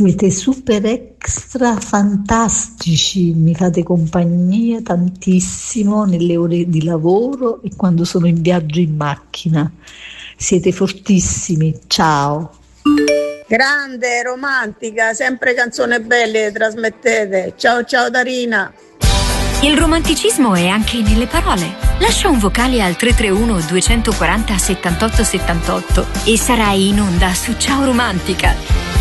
Siete super extra fantastici, mi fate compagnia tantissimo nelle ore di lavoro e quando sono in viaggio in macchina. Siete fortissimi, ciao. Grande, romantica, sempre canzoni belle trasmettete. Ciao ciao Darina. Il romanticismo è anche nelle parole. Lascia un vocale al 331 240 78 78 e sarai in onda su Ciao Romantica.